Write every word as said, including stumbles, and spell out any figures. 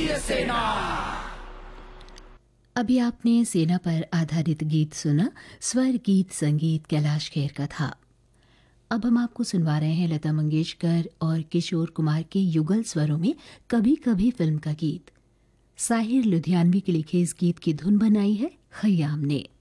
भारतीय सेना। अभी आपने सेना पर आधारित गीत सुना। स्वर गीत संगीत कैलाश खेर का था। अब हम आपको सुनवा रहे हैं लता मंगेशकर और किशोर कुमार के युगल स्वरों में कभी कभी फिल्म का गीत। साहिर लुधियानवी के लिखे इस गीत की धुन बनाई है खयाम ने।